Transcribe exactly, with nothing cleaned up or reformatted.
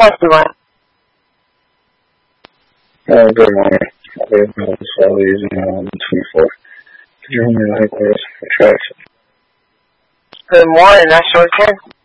Everyone. Uh, good morning. I've been using um, twenty-four. Could you run me likewise for tracks? Good morning, I sure can.